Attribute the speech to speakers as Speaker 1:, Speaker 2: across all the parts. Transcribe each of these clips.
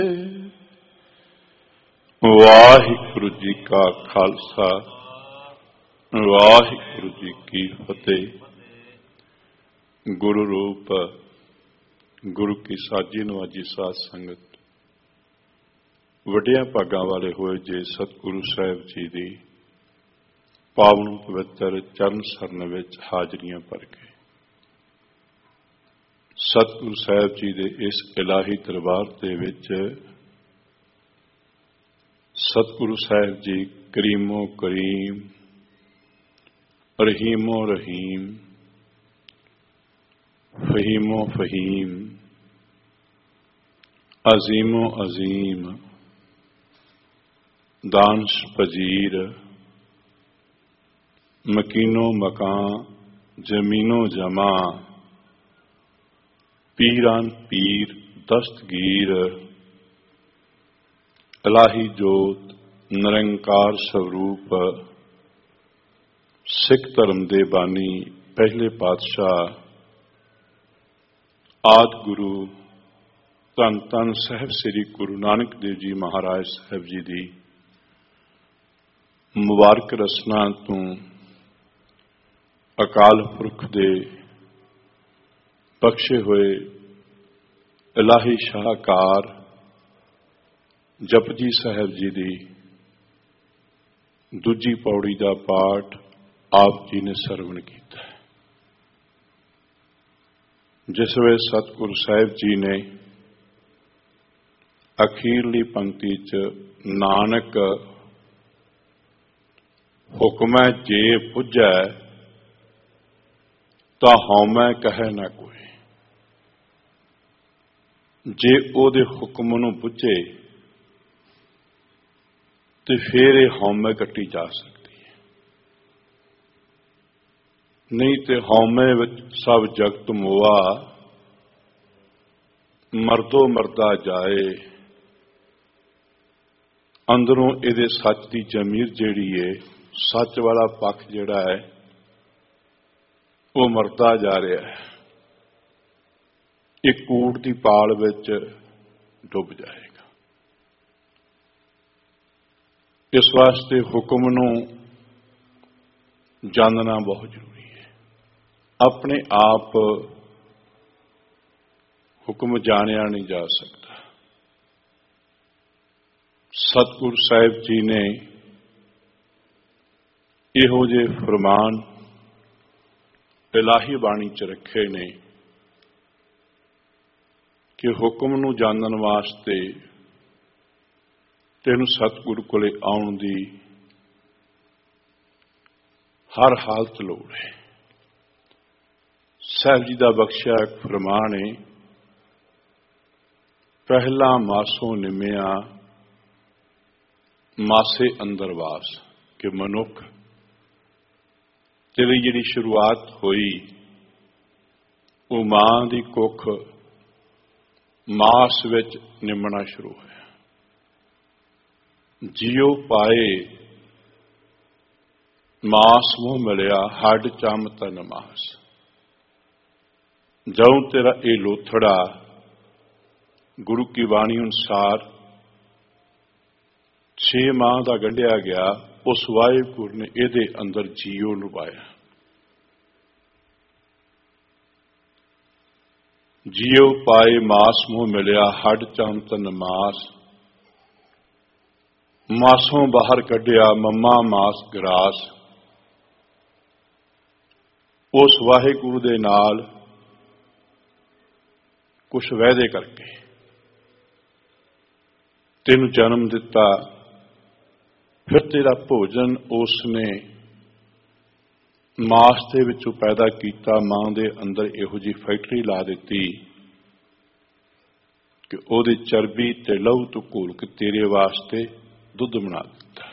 Speaker 1: ਵਾਹਿਗੁਰੂ ਜੀ ਕਾ ਖਾਲਸਾ, ਵਾਹਿਗੁਰੂ ਜੀ ਕੀ ਫਤਿਹ। ਗੁਰੂ ਰੂਪ ਗੁਰੂ ਕੀ ਸਾਜੀ ਨਵਾਜੀ ਸਾਧ ਸੰਗਤ, ਵੱਡਿਆਂ ਭਾਗਾਂ ਵਾਲੇ ਹੋਏ ਜੇ ਸਤਿਗੁਰੂ ਸਾਹਿਬ ਜੀ ਦੀ ਪਾਵਨ ਪਵਿੱਤਰ ਚਰਨ ਸਰਨ ਵਿੱਚ ਹਾਜ਼ਰੀਆਂ ਭਰ ਕੇ ਸਤਿਗੁਰੂ ਸਾਹਿਬ ਜੀ ਦੇ ਇਸ ਇਲਾਹੀ ਦਰਬਾਰ ਦੇ ਵਿੱਚ ਸਤਿਗੁਰੂ ਸਾਹਿਬ ਜੀ ਕਰੀਮੋ ਕਰੀਮ, ਰਹੀਮੋ ਰਹੀਮ, ਫਹੀਮੋ ਫਹੀਮ, ਅਜ਼ੀਮੋ ਅਜ਼ੀਮ, ਦਾਨਸ਼ ਪਜੀਰ, ਮਕੀਨੋ ਮਕਾਨ, ਜ਼ਮੀਨੋ ਜਮਾ, ਪੀਰਾਨ ਪੀਰ, ਦਸਤਗੀਰ, ਇਲਾਹੀ ਜੋਤ, ਨਿਰੰਕਾਰ ਸਰੂਪ, ਸਿੱਖ ਧਰਮ ਦੇ ਬਾਨੀ ਪਹਿਲੇ ਪਾਤਸ਼ਾਹ ਆਦਿ ਗੁਰੂ ਧੰਨ ਧੰਨ ਸਾਹਿਬ ਸ੍ਰੀ ਗੁਰੂ ਨਾਨਕ ਦੇਵ ਜੀ ਮਹਾਰਾਜ ਸਾਹਿਬ ਜੀ ਦੀ ਮੁਬਾਰਕ ਰਸਨਾ ਤੋਂ ਅਕਾਲ ਪੁਰਖ ਦੇ ਬਖਸ਼ੇ ਹੋਏ ਇਲਾਹੀ ਸ਼ਾਹਕਾਰ ਜਪਜੀ ਸਾਹਿਬ ਜੀ ਦੀ ਦੂਜੀ ਪੌੜੀ ਦਾ ਪਾਠ ਆਪ ਜੀ ਨੇ ਸਰਵਣ ਕੀਤਾ। ਜਿਸ ਵੇਲੇ ਸਤਿਗੁਰੂ ਸਾਹਿਬ ਜੀ ਨੇ ਅਖੀਰਲੀ ਪੰਕਤੀ 'ਚ ਨਾਨਕ ਹੁਕਮੈ ਜੇ ਪੁੱਜੈ ਤਾਂ ਹਉਮੈ ਕਹੈ ਨਾ ਕੋਈ, ਜੇ ਉਹਦੇ ਹੁਕਮ ਨੂੰ ਪੁੱਜੇ ਤੇ ਫਿਰ ਇਹ ਹਉਮੈ ਕੱਟੀ ਜਾ ਸਕਦੀ ਹੈ, ਨਹੀਂ ਤੇ ਹਉਮੈ ਵਿੱਚ ਸਭ ਜਗਤ ਮੋਆ, ਮਰਦੋ ਮਰਦਾ ਜਾਏ। ਅੰਦਰੋਂ ਇਹਦੇ ਸੱਚ ਦੀ ਜ਼ਮੀਰ ਜਿਹੜੀ ਹੈ, ਸੱਚ ਵਾਲਾ ਪੱਖ ਜਿਹੜਾ ਹੈ, ਉਹ ਮਰਦਾ ਜਾ ਰਿਹਾ ਹੈ, ਇਹ ਕੂੜ ਦੀ ਪਾਲ ਵਿੱਚ ਡੁੱਬ ਜਾਏਗਾ। ਇਸ ਵਾਸਤੇ ਹੁਕਮ ਨੂੰ ਜਾਣਨਾ ਬਹੁਤ ਜ਼ਰੂਰੀ ਹੈ। ਆਪਣੇ ਆਪ ਹੁਕਮ ਜਾਣਿਆ ਨਹੀਂ ਜਾ ਸਕਦਾ। ਸਤਿਗੁਰੂ ਸਾਹਿਬ ਜੀ ਨੇ ਇਹੋ ਜਿਹੇ ਫਰਮਾਨ ਇਲਾਹੀ ਬਾਣੀ 'ਚ ਰੱਖੇ ਨੇ ਕਿ ਹੁਕਮ ਨੂੰ ਜਾਣਨ ਵਾਸਤੇ ਤੈਨੂੰ ਸਤਿਗੁਰੂ ਕੋਲੇ ਆਉਣ ਦੀ ਹਰ ਹਾਲਤ ਲੋੜ ਹੈ। ਸਾਹਿਬ ਜੀ ਦਾ ਬਖਸ਼ਿਆ ਇੱਕ ਫਰਮਾਨ ਹੈ, ਪਹਿਲਾ ਮਾਸੋਂ ਨਿਮਿਆ ਮਾਸੇ ਅੰਦਰ ਵਾਸ, ਕਿ ਮਨੁੱਖ ਤੇਰੀ ਜਿਹੜੀ ਸ਼ੁਰੂਆਤ ਹੋਈ ਉਹ ਮਾਂ ਦੀ ਕੁੱਖ ਮਾਸ ਵਿੱਚ ਨਿਮਣਾ ਸ਼ੁਰੂ ਹੋਇਆ। ਜਿਉ ਪਾਏ ਮਾਸ ਮੂੰਹ ਮਿਲਿਆ, ਹੱਡ ਚੰਮ ਤਨ ਮਾਸ। ਜਦੋਂ ਤੇਰਾ ਇਹ ਲੋਥੜਾ ਗੁਰੂ ਕੀ ਬਾਣੀ ਅਨੁਸਾਰ 6 ਮਾਹ ਦਾ ਗੰਢਿਆ ਗਿਆ, ਉਸ ਵਾਹਿਗੁਰੂ ਨੇ ਇਹਦੇ ਅੰਦਰ ਜੀਉ ਨੂੰ ਪਾਇਆ। ਜਿਉ ਪਾਏ ਮਾਸ ਮੂੰਹ ਮਿਲਿਆ, ਹੱਡ ਚੰਮ ਤਨ ਮਾਸ। ਮਾਸੋਂ ਬਾਹਰ ਕੱਢਿਆ ਮੰਮਾ ਮਾਸ ਗਰਾਸ। ਉਸ ਵਾਹਿਗੁਰੂ ਦੇ ਨਾਲ ਕੁਛ ਵਾਅਦੇ ਕਰਕੇ ਤੈਨੂੰ ਜਨਮ ਦਿੱਤਾ, ਫਿਰ ਤੇਰਾ ਭੋਜਨ ਉਸ ਨੇ ਮਾਸ ਦੇ ਵਿੱਚੋਂ ਪੈਦਾ ਕੀਤਾ। ਮਾਂ ਦੇ ਅੰਦਰ ਇਹੋ ਜਿਹੀ ਫੈਕਟਰੀ ਲਾ ਦਿੱਤੀ ਕਿ ਉਹਦੀ ਚਰਬੀ ਤੇ ਲਹੂ ਤੋਂ ਘੋਲ ਕੇ ਤੇਰੇ ਵਾਸਤੇ ਦੁੱਧ ਬਣਾ ਦਿੱਤਾ।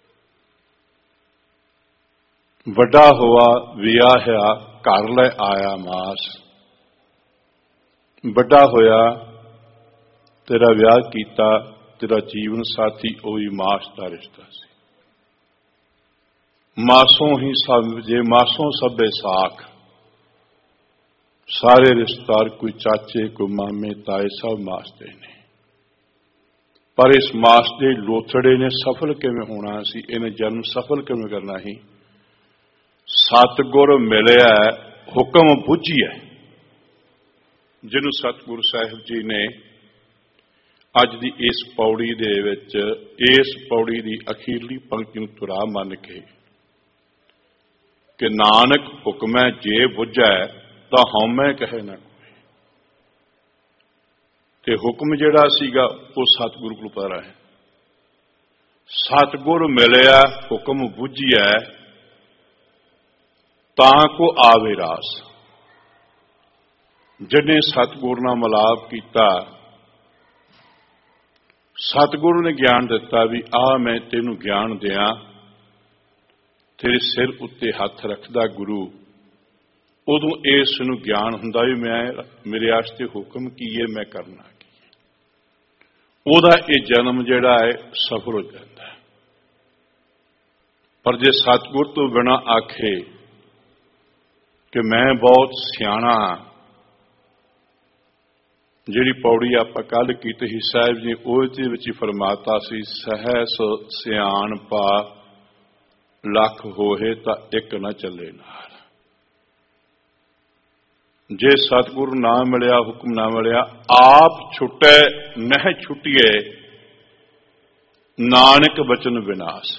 Speaker 1: ਵੱਡਾ ਹੋਆ ਵਿਆਹਿਆ, ਘਰ ਲੈ ਆਇਆ ਮਾਸ। ਵੱਡਾ ਹੋਇਆ, ਤੇਰਾ ਵਿਆਹ ਕੀਤਾ, ਤੇਰਾ ਜੀਵਨ ਸਾਥੀ ਉਹੀ ਮਾਸ ਦਾ ਰਿਸ਼ਤਾ ਸੀ। ਮਾਸੋਂ ਹੀ ਸਭ, ਜੇ ਮਾਸੋਂ ਸਭੇ ਸਾਖ। ਸਾਰੇ ਰਿਸ਼ਤੇਦਾਰ, ਕੋਈ ਚਾਚੇ, ਕੋਈ ਮਾਮੇ, ਤਾਏ, ਸਭ ਮਾਸ ਦੇ ਨੇ। पर इस मास के लोथड़े ने सफल किवें होना सी, इन्हें जन्म सफल किवें करना ही। सतगुर मिलिया हुक्म बुझिया, जिन्हों सतगुरु साहिब जी ने अज की इस पौड़ी दे विच इस पौड़ी की अखीरली पंक्ति नूं तुरा मन के कि नानक हुक्मै जे बुझै तां हौमै कहे ना कोई। ते हुक्म जिहड़ा सीगा वो सतगुरु को पता है। सतगुर मिलिया हुक्म बुझिया तां को आवे रास। जिन्हें सतगुर नाल मिलाप किया, सतगुरु ने ज्ञान दिता भी आ मैं तेनू ज्ञान दिया, तेरे सिर उत्ते हथ रखदा गुरु, उदों इस नूं ज्ञान हुंदा भी मैं मेरे आस्ते हुक्म की है, मैं करना की है। उहदा यह जन्म जिहड़ा है सफल हो जाता है। पर जे सतगुर तो बिना आखे कि मैं बहुत सियाणा, जिहड़ी पौड़ी आपां कल कीती ही साहिब जी ਉਹਦੇ ਵਿੱਚ फरमाता सी, सहस सियाण पा लख होए तां एक ना चले नाल। जे सतगुरु ना मिलिया, हुक्म ना मिलिया, आप छुटे नह छुटिए, नानक बचन विनाश।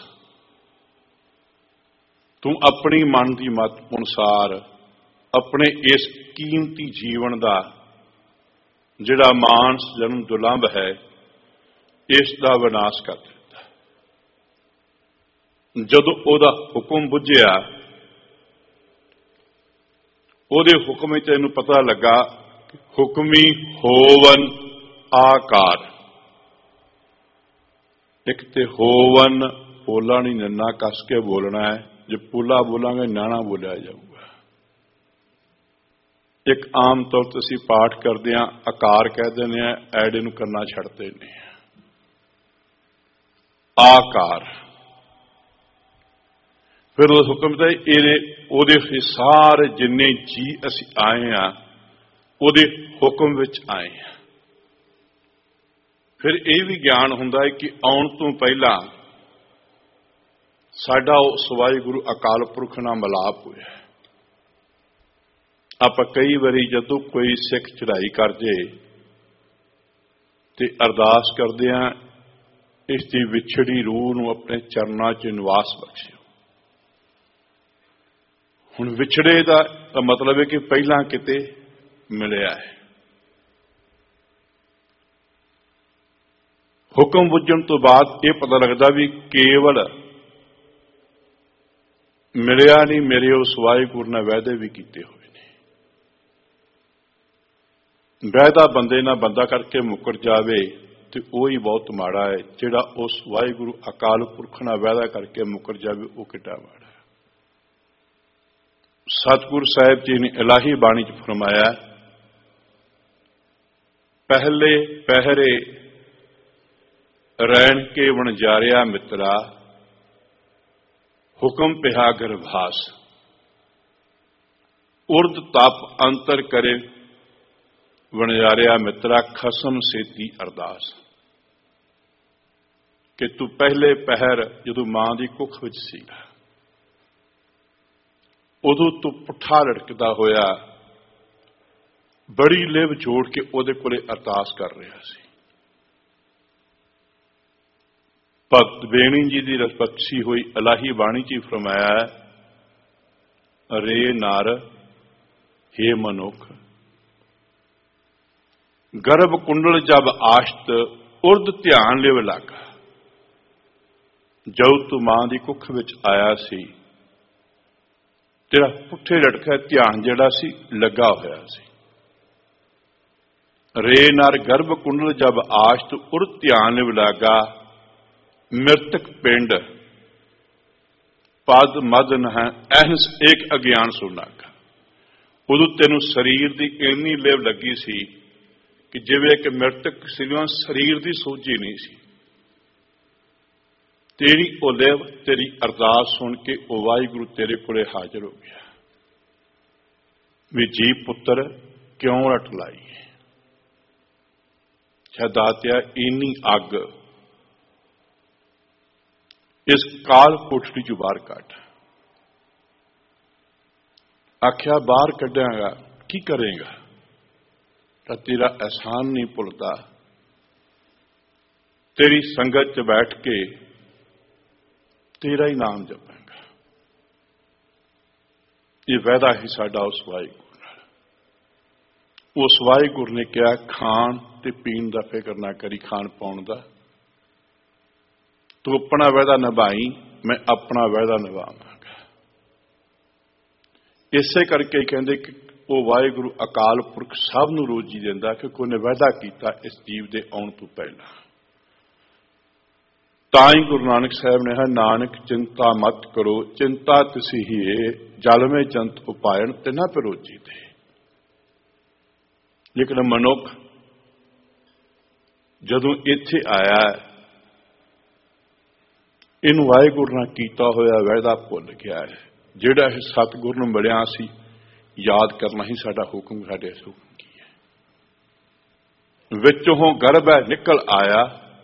Speaker 1: तू अपनी मन की मत अनुसार अपने इस कीमती जीवन का जिहड़ा मानस जन्म दुलंभ है, इसका विनाश कर दिता। जदों ओहदा हुक्म बुझिया, ओहदे हुक्म तैनूं पता लगा कि हुक्मी होवन आकार। एक ते होवन पोला नहीं नन्ना कस के बोलना है, जो पोला बोलांगे नाना बोलिया जाऊगा। एक आम तौर पर असीं पाठ करते हैं, आकार कह देने, ऐडे नूं करना छड्डते ने। आकार फिर उस हुक्म ते ओहदे सारे जिन्ने जी असीं आए हैं ओहदे हुक्म विच आए हैं। फिर यह भी ज्ञान हुंदा है कि आउण तो पहला साडा उस वाहिगुरू अकाल पुरख नाल मिलाप होया। आप कई बारी जदों कोई सिख चढ़ाई कर जे ते अरदास करदे हां, इसकी विछड़ी रूह नूं अपने चरनां च निवास बख्शिओ। हुण विछड़े दा मतलब है कि पहला किते मिलिया है। हुक्म बुझण तो बाद यह पता लगता भी केवल मिलिया नहीं, मेरे उस वाहिगुरू ने वायदे भी कीते हुए। वायदा बंदे ना बंदा करके मुकर जावे तो वह ही बहुत माड़ा है। जिहड़ा उस वाहिगुरू अकाल पुरख नाल वायदा करके मुकर जावे वह किड्डा माड़ा है। सतगुरु साहिब जी ने इलाही बाणी च फरमाया, पहले पहरे रैन के वणजारिया मित्रा, हुक्म पिहा गर्भास, उर्द तप अंतर करे वणजारिया मित्रा, खसम सेती अरदास। कि तू पहले पहर जदों मां की कुख विच सीगा, उदों तू पुठा लटकदा होया बड़ी लिव जोड़ के उहदे कोले अरदास कर रहा सी। भगत बेणी जी की बख्शी हुई इलाही बाणी च फरमाया, रे नार हे मनुख, गर्भ कुंडल जब आश्त उर्द ध्यान लिव लागा। जो तू मां की कुख विच आया सी, तेरा पुठे लटका ध्यान जिहड़ा सी लगा होया सी। रे नार गर्भ कुंडल जब आश्त उर्द ध्यान लिव लागा, मृतक पिंड पद मद न अहंस एक अज्ञान सुनागा। उदों तेनू शरीर की इन्नी लिव लगी सी कि जिवें एक मृतक सिवियों शरीर की सोझी नहीं सी। तेरी ओ लिव तेरी अरदास सुन के ओ वाहिगुरू तेरे कोले हाजिर हो गया भी जी पुत्र क्यों रट लाई है। दातिया इन्नी अग इस काल कोठड़ी चों बाहर कढ। आख्या बाहर कढांगा की करेगा, तां तेरा एहसान नहीं भुलदा, तेरी संगत च बैठ के तेरा ही नाम जपांगा। ये वायदा ही साडा उस वाहिगुरू नाल। उस वाहिगुरू ने कहा खाण ते पीण दा फिक्र ना करी, खाण पाउण दा तू अपना वायदा निभाई, मैं अपना वायदा निभावांगा। इसे करके कहते कि वो वाहिगुरू अकाल पुरख सब नूं रोजी दिंदा, क्योंकि उन्हें वायदा किया इस जीव के आउण तो पहला। तां ही गुरु नानक साहब ने है नानक चिंता मत करो, चिंता तिसी ही जल में जंत उपायन तिना पर रोजी दे। लेकिन मनुख जदों इत्थे आया, इनू वाहिगुरू नाल कीता होया वायदा भुल गया है। जिहड़ा सतगुर नूं मिलिया सी याद करना ही साडा हुक्म, साडे हुक्म की है। विचों गर्भ है निकल आया,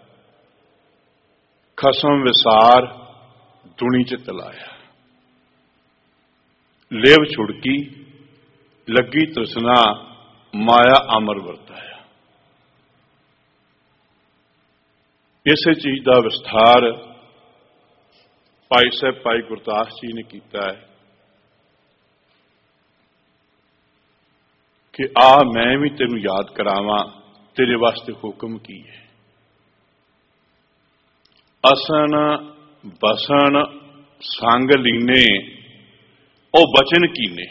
Speaker 1: खसम विसार दुनी च तलाया। लेव छुड़की लगी तृष्णा, माया अमर वरताया। इसे चीज का विस्तार भाई साहब भाई गुरदास जी ने किया है कि आ मैं भी तेनू याद करावां, तेरे वास्ते हुक्म की है। असन बसन संग लीने ओ बचन कीने।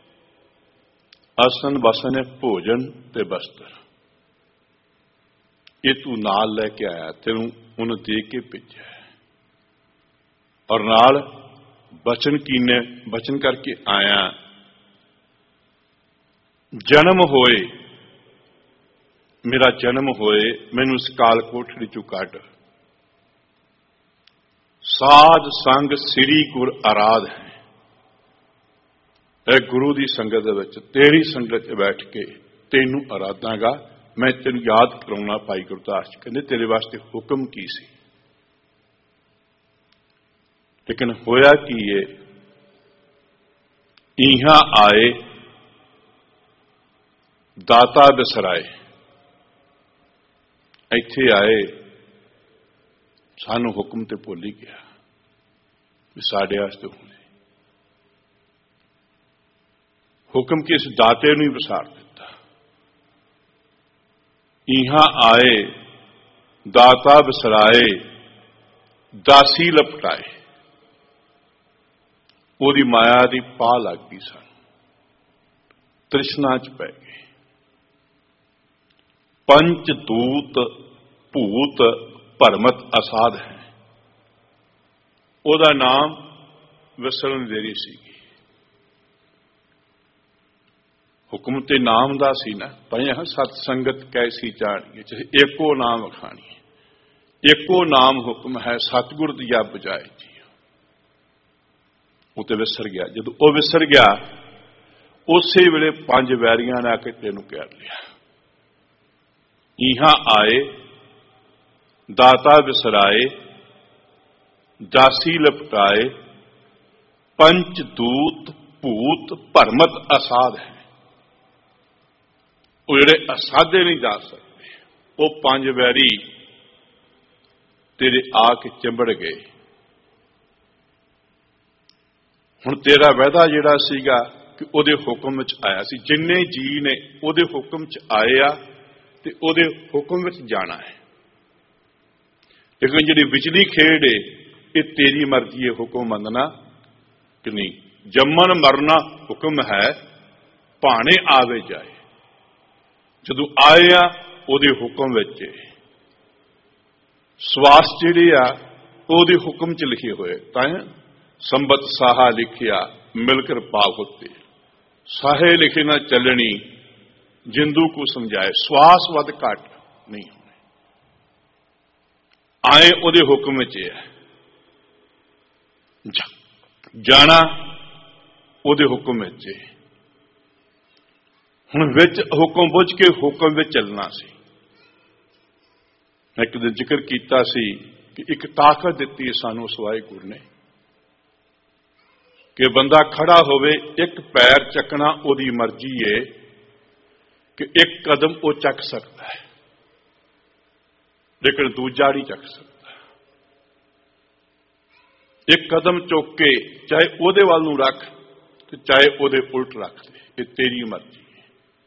Speaker 1: असन बसन है भोजन ते बस्तर, ये तू नाल लैके आया, तेनू उन्हें दे के भेजा है। और नाल बचन कीने, बचन करके आया। जन्म होए मेरा जन्म होए, मैनू इस काल कोठड़ी चों कढ। साध संग श्री गुर आराध है। ए गुरु की संगत दे विच तेरी संगत च बैठ के तेनू आराधांगा, मैं तेनू याद कराउणा। भाई गुरदास जी कहंदे तेरे वास्ते हुक्म की सी। लेकिन होया की है, इहां आए दाता बिसराए। इत्थे आए सानू हुक्म ते भुल ही गया भी साडे वास्ते होने। हुक्म किस दाते नूं ही विसार दिता। इहां आए दाता बिसराए, दासी लपटाए। ओदी माया की पाह लग गई, सन तृष्णा च पै गए। पंच दूत भूत भरमत असाध है। ओदा नाम विसरन देरी सी। हुक्म ते नाम दा सी ना, भाई सतसंगत कैसी जानी, चाहे एको नाम खानी, एको नाम हुक्म है सतगुर दिया बजाए जी। वो तो विसर गया। जदों वो विसर गया, उसे वेले पंज वैरियां ने आके तेनू घेर लिया। इहां आए दाता बिसराए, दासी लपटाए, पंच दूत भूत भरमत असाध है। वो जेड़े असाधे नहीं जा सकते, वो पंज वैरी तेरे आके चिंबड़ गए। हुण तेरा वायदा जिहड़ा सीगा कि उहदे हुक्म विच आया सी, जिन्ने जी ने उहदे हुक्म च आए आ ते उहदे हुक्म विच जाना है। लेकिन जिहड़ी विचली खेड है, ये तेरी मर्जी है हुक्म मनना कि नहीं। जम्मन मरना हुक्म है, भाणे आवे जाए। जदों आए आ उहदे हुक्म विच सवास जिहड़े आ उहदे हुक्म च लिखे होए। तां संबत साहा लिखिया मिलकर पाहुते, साहे लिखे ना चलनी जिंदू को समझाए। श्वास वध घट नहीं होने, आए उहदे हुक्म च है, जाना उहदे हुक्म च। हुण विच हुक्म बुझ के हुक्म विच चलना सी। एक दिन जिक्र कीता सी कि एक ताकत दी है सानू उस वाहिगुरू ने कि बंदा खड़ा होवे, एक पैर चकना ओदी मर्जी है कि एक कदम वो चक सकता है, लेकिन दूजा नहीं चक सकता। एक कदम चुक के चाहे ओदे वाल नूं रख ते चाहे ओदे उल्ट रख दे, ये तेरी मर्जी है।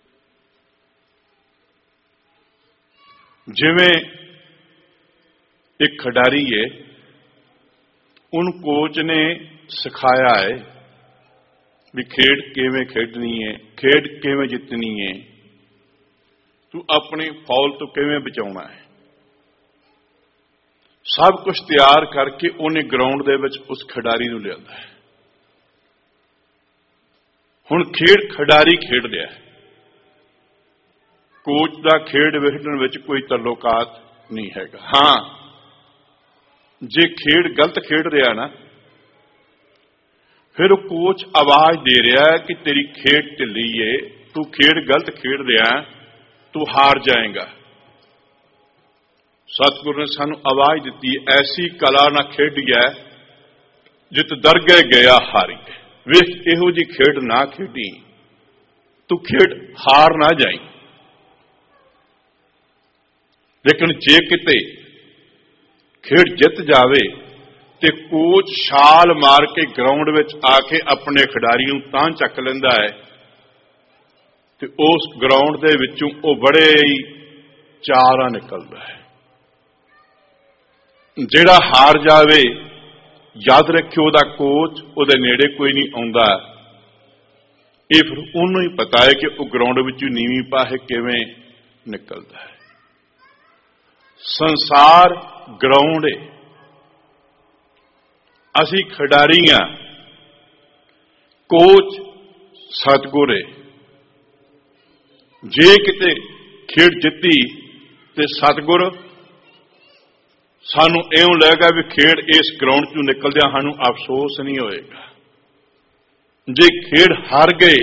Speaker 1: जिवें एक खिडारी है, उन कोच ने सिखाया है भी खेड किवें खेडनी है, खेड किवें जितनी है, तू अपने फौल तो किवें बचाउणा है, सब कुछ तैयार करके उन्हें ग्राउंड दे विच उस खिडारी नूं लिआंदा है। हुण खेड खिडारी खेड रहा है, कोच का खेड वेखण विच कोई तल्लुकात नहीं हैगा। हाँ, जे खेड गलत खेड रहा ना, फिर कोच आवाज दे रहा है कि तेरी खेड ढिली है, तू खेड गलत खेड रहा, तू हार जाएगा। सतगुरु ने सानू आवाज दी, ऐसी कला ना खेडिया जित दरगे गया हारी। वेख इहो जी खेड ना खेडी, तू खेड हार ना जाई। लेकिन जे किते खेड जित जावे ते कोच छाल मार के ग्राउंड विच आके अपने खिडारी नूं तां चक लैंदा है ते उस ग्राउंड दे विचों वो बड़े ही चारा निकलदा है। जिहड़ा हार जावे, याद रखियो ओहदा कोच ओहदे नेड़े कोई नहीं आउंदा। ये फिर उन्होंने ही पता है कि वह ग्राउंड विचों नीवीं पाहे किवें निकलदा है। संसार ग्राउंड है, असी खिडारी हाँ, कोच सतगुर है। जे किते खेड जित्ती ते सतगुर सानू इउं लगेगा भी खेड इस ग्राउंड चों निकलदिआं सानू अफसोस नहीं होएगा। जे खेड हार गए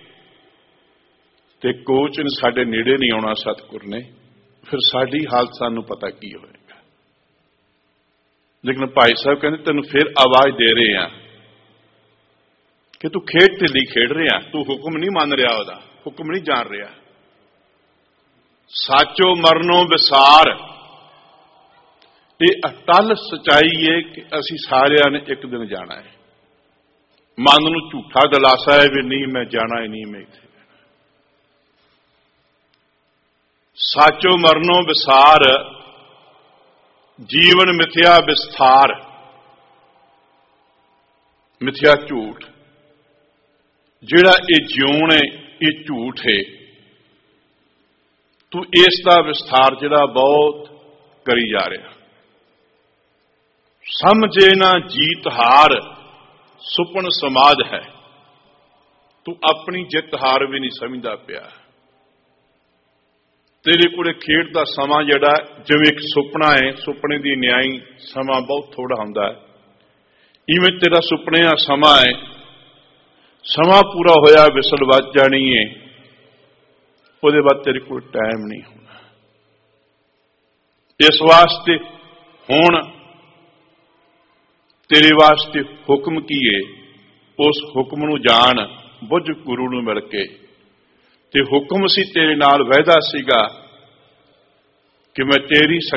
Speaker 1: ते कोच ने साडे नेड़े नहीं आउणा सतगुर ने, फिर साडी हालत सानू पता की होएगा। लेकिन भाई साहब कहते तेन फिर आवाज दे रहे हैं कि तू खेड ढिली खेड रहा, तू हुक्म नहीं मान रहा, ओहदा हुक्म नहीं जान रहा। साचो मरनो विसार, ये अटल सच्चाई है कि असी सारिया ने एक दिन जाना है। मन नूं झूठा दिलासा है भी नहीं मैं जाना ही नहीं, मैं इत्थे साचो मरनो विसार, जीवन मिथ्या विस्तार, मिथ्या झूठ। जिहड़ा ये जीवन है ये झूठ है, तू इसका विस्तार जिहड़ा बहुत करी जा रहा। समझे ना जीत हार, सुपन समाध है, तू अपनी जित हार भी नहीं समझदा पिया। तेरे कोले खेड का समा जिहड़ा जिवें एक सुपना है, सुपने की न्याई समा बहुत थोड़ा हुंदा है, इवें तेरा सुपने का समा है, समा पूरा होया विसल वज जानी है, उहदे बाद तेरे कोल टाइम नहीं होना। इस वास्ते हुण तेरे वास्ते हुक्म की है, उस हुक्म नूं जान बुझ गुरु नूं मिल के। ते हुक्म सी तेरे नाल वायदा सीगा कि मैं तेरी